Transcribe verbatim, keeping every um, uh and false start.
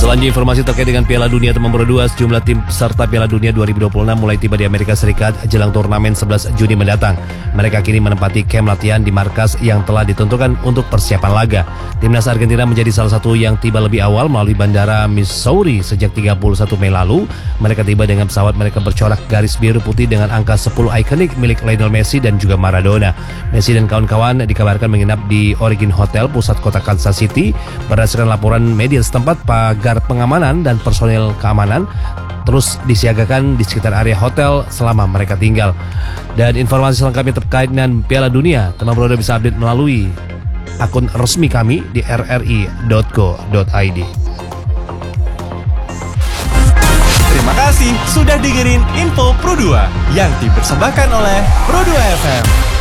Selanjutnya informasi terkait dengan Piala Dunia Teman Pro dua, sejumlah tim peserta Piala Dunia dua ribu dua puluh enam mulai tiba di Amerika Serikat jelang turnamen sebelas Juni mendatang. Mereka kini menempati camp latihan di markas yang telah ditentukan untuk persiapan laga. Timnas Argentina menjadi salah satu yang tiba lebih awal melalui Bandara Missouri sejak tiga puluh satu Mei lalu. Mereka tiba dengan pesawat mereka bercorak garis biru putih dengan angka sepuluh ikonik milik Lionel Messi dan juga Maradona. Messi dan kawan-kawan dikabarkan menginap di Origin Hotel pusat kota Kansas City. Berdasarkan laporan media setempat, pagar pengamanan dan personel keamanan terus disiagakan di sekitar area hotel selama mereka tinggal. Dan informasi selengkapnya terkait dengan Piala Dunia, Teman Pro bisa update melalui akun resmi kami di r r i dot co dot i d. Terima kasih sudah dengerin Info Pro dua yang dipersembahkan oleh Pro dua F M.